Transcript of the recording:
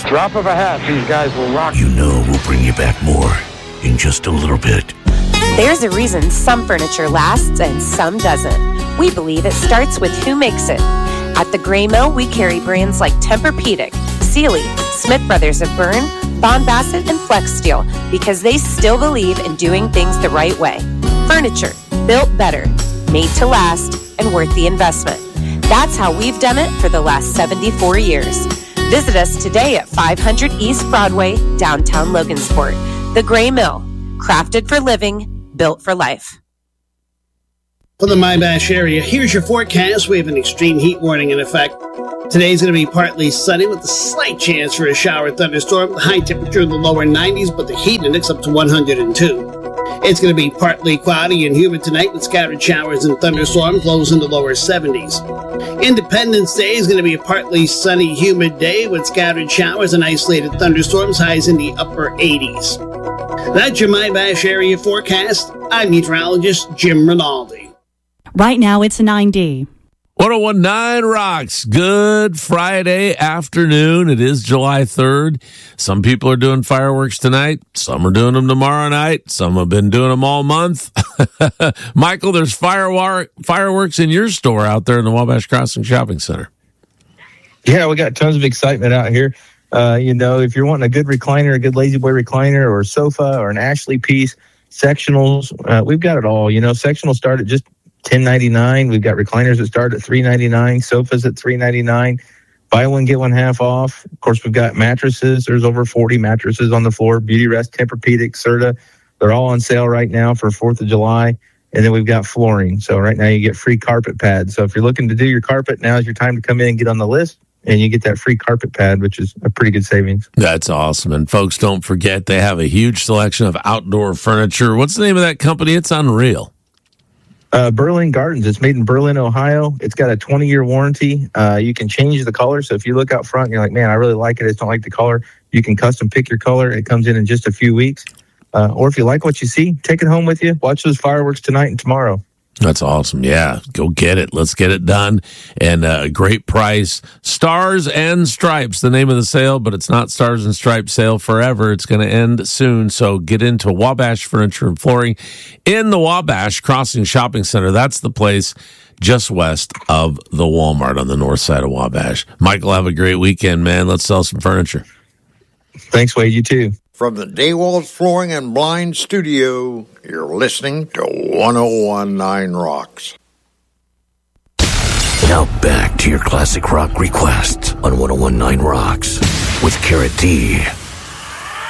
Drop of a hat, these guys will rock. You know we'll bring you back more in just a little bit. There's a reason some furniture lasts and some doesn't. We believe it starts with who makes it. At the Gray Mill, we carry brands like Tempur-Pedic, Sealy, Smith Brothers of Bern, Bond Bassett, and Flex Steel because they still believe in doing things the right way. Furniture built better, made to last, and worth the investment. That's how we've done it for the last 74 years. Visit us today at 500 East Broadway, downtown Logansport. The Gray Mill, crafted for living, built for life. For the Mybash area, here's your forecast. We have an extreme heat warning in effect. Today's going to be partly sunny with a slight chance for a shower thunderstorm. The high temperature in the lower 90s, but the heat index up to 102. It's going to be partly cloudy and humid tonight with scattered showers and thunderstorms, lows in the lower 70s. Independence Day is going to be a partly sunny, humid day with scattered showers and isolated thunderstorms, highs in the upper 80s. That's your Mybash area forecast. I'm meteorologist Jim Rinaldi. Right now, it's 9D. 101.9 Rocks. Good Friday afternoon. It is July 3rd. Some people are doing fireworks tonight. Some are doing them tomorrow night. Some have been doing them all month. Michael, there's fireworks in your store out there in the Wabash Crossing Shopping Center. Yeah, we got tons of excitement out here. If you're wanting a good recliner, a good Lazy Boy recliner, or a sofa, or an Ashley piece, sectionals, we've got it all. Sectionals start at just $10.99. We've got recliners that start at $3.99, sofas at $3.99. Buy one, get one half off. Of course, we've got mattresses. There's over 40 mattresses on the floor. Beautyrest, Tempur-Pedic, Serta. They're all on sale right now for 4th of July. And then we've got flooring. So right now you get free carpet pads. So if you're looking to do your carpet, now's your time to come in and get on the list. And you get that free carpet pad, which is a pretty good savings. That's awesome. And folks, don't forget, they have a huge selection of outdoor furniture. What's the name of that company? It's unreal. Berlin Gardens. It's made in Berlin, Ohio. It's got a 20-year warranty. You can change the color. So if you look out front and you're like, man, I really like it, I just don't like the color, you can custom pick your color. It comes in just a few weeks. Or if you like what you see, take it home with you. Watch those fireworks tonight and tomorrow. That's awesome. Yeah, go get it. Let's get it done. And a great price. Stars and Stripes, the name of the sale, but it's not Stars and Stripes sale forever. It's going to end soon. So get into Wabash Furniture and Flooring in the Wabash Crossing Shopping Center. That's the place just west of the Walmart on the north side of Wabash. Michael, have a great weekend, man. Let's sell some furniture. Thanks, Wade. You too. From the Daywalls Flooring and Blind Studio, you're listening to 101.9 Rocks. Now back to your classic rock requests on 101.9 Rocks with Carrot D.